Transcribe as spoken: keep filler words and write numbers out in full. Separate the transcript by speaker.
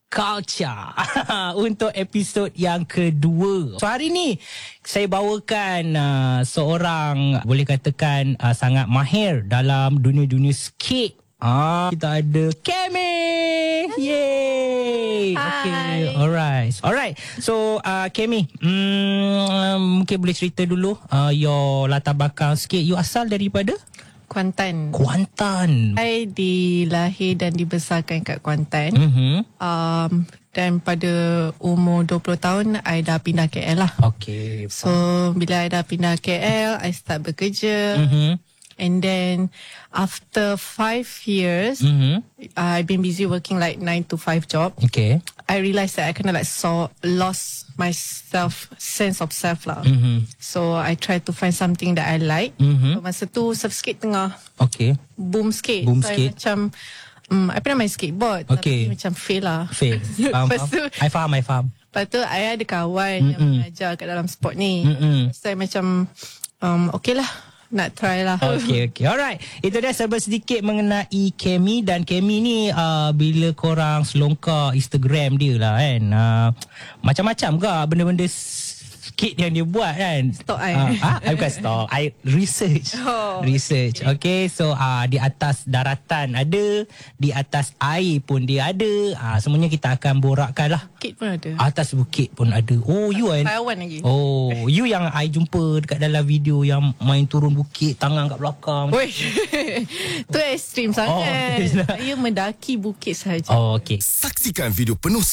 Speaker 1: Culture untuk episod yang kedua. So hari ni saya bawakan uh, seorang boleh katakan uh, sangat mahir dalam dunia-dunia skate. Ah, kita ada Kemi. Yay. Okay, alright. Alright. So, uh, Kemi, mm, mungkin boleh cerita dulu uh, your latar belakang skate. You asal daripada?
Speaker 2: Kuantan.
Speaker 1: Kuantan.
Speaker 2: Saya dilahir dan dibesarkan kat Kuantan.
Speaker 1: Mm-hmm.
Speaker 2: Um, dan pada umur dua puluh tahun, I dah pindah K L lah.
Speaker 1: Okay.
Speaker 2: So, bila I dah pindah K L, I start bekerja.
Speaker 1: Mm-hmm.
Speaker 2: And then, after five years,
Speaker 1: Mm-hmm.
Speaker 2: I've been busy working like nine to five job.
Speaker 1: Okay.
Speaker 2: I realized that I kind of like saw, lost my self, sense of self lah.
Speaker 1: Mm-hmm.
Speaker 2: So, I tried to find something that I like.
Speaker 1: Mm-hmm.
Speaker 2: So, masa tu, surf skate tengah
Speaker 1: Okay.
Speaker 2: boom skate.
Speaker 1: Boom
Speaker 2: so,
Speaker 1: skate.
Speaker 2: I macam, um, I pernah main skateboard.
Speaker 1: Okay.
Speaker 2: Tapi macam fail lah.
Speaker 1: Fail. Faham,
Speaker 2: Lepas tu,
Speaker 1: faham. I faham, I faham.
Speaker 2: lepas tu, I ada kawan
Speaker 1: Mm-mm.
Speaker 2: yang mengajar kat dalam sport ni.
Speaker 1: Mm-mm.
Speaker 2: So, I macam, um, okay lah. Nak try lah.
Speaker 1: Okay, okay. Alright. Itu dia serba sedikit mengenai Kemi. Dan Kemi ni uh, bila korang selongkar Instagram dia lah kan. Uh, macam-macam ke benda-benda skate yang dia buat kan.
Speaker 2: Stok I.
Speaker 1: Uh, ah, I bukan stok. I research.
Speaker 2: Oh,
Speaker 1: research. Okay. So uh, di atas daratan ada. Di atas air pun dia ada. Uh, semuanya kita akan borakkan lah.
Speaker 2: Bukit pun ada.
Speaker 1: Atas bukit pun ada. Oh, you kan?
Speaker 2: Taiwan lagi.
Speaker 1: Oh, you yang I jumpa dekat dalam video yang main turun bukit, tangan kat belakang.
Speaker 2: Woi, tu ekstrim sangat.
Speaker 1: Oh, okay.
Speaker 2: Saya mendaki bukit sahaja.
Speaker 1: Oh, okay.
Speaker 3: Saksikan video penuh